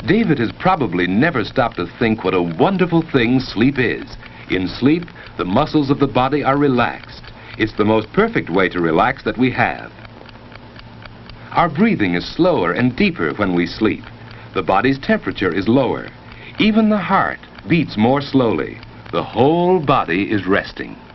David has probably never stopped to think what a wonderful thing sleep is. In sleep, the muscles of the body are relaxed. It's the most perfect way to relax that we have. Our breathing is slower and deeper when we sleep. The body's temperature is lower. Even the heart beats more slowly. The whole body is resting.